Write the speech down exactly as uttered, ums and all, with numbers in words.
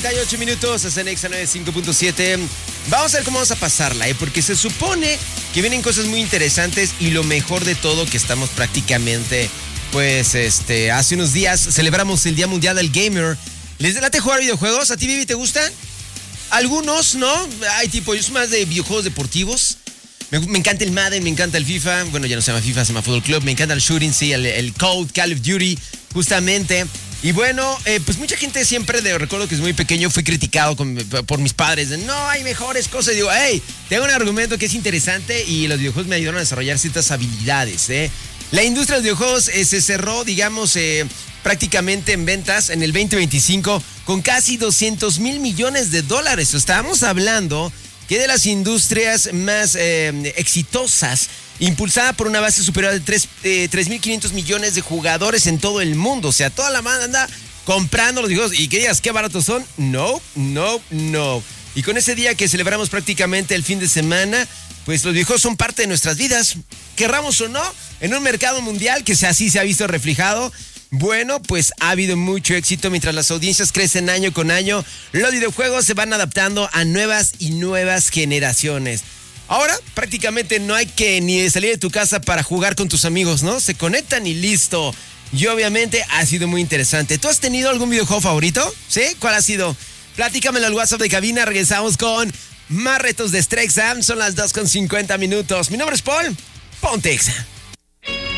treinta y ocho minutos, es en Exa noventa y cinco punto siete. Vamos a ver cómo vamos a pasarla, ¿eh? Porque se supone que vienen cosas muy interesantes y lo mejor de todo que estamos prácticamente, pues, este, hace unos días celebramos el Día Mundial del Gamer. ¿Les late jugar videojuegos? ¿A ti, Vivi, te gustan? Algunos, ¿no? Hay tipo, yo soy más de videojuegos deportivos. Me, me encanta el Madden, me encanta el FIFA. Bueno, ya no se llama FIFA, se llama Football Club. Me encanta el shooting, sí, el, el Call, Call of Duty, justamente. Y bueno, eh, pues mucha gente siempre, de, recuerdo que es muy pequeño, fui criticado con, por mis padres. De, no, hay mejores cosas. Y digo, hey, tengo un argumento que es interesante y los videojuegos me ayudaron a desarrollar ciertas habilidades, ¿eh? La industria de los videojuegos eh, se cerró, digamos, eh, prácticamente en ventas en el veinte veinticinco con casi doscientos mil millones de dólares. Estábamos hablando que de las industrias más eh, exitosas, impulsada por una base superior de tres mil quinientos millones de jugadores en todo el mundo. O sea, toda la banda anda comprando los videojuegos. ¿Y qué digas? ¿Qué baratos son? No, no, no. Y con ese día que celebramos prácticamente el fin de semana, pues los videojuegos son parte de nuestras vidas. Querramos o no, en un mercado mundial que así se ha visto reflejado. Bueno, pues ha habido mucho éxito mientras las audiencias crecen año con año. Los videojuegos se van adaptando a nuevas y nuevas generaciones. Ahora prácticamente no hay que ni salir de tu casa para jugar con tus amigos, ¿no? Se conectan y listo. Y obviamente ha sido muy interesante. ¿Tú has tenido algún videojuego favorito? ¿Sí? ¿Cuál ha sido? Platícamelo al WhatsApp de cabina. Regresamos con más retos de Exa. Son las dos con cincuenta minutos. Mi nombre es Paul. Ponte Exa.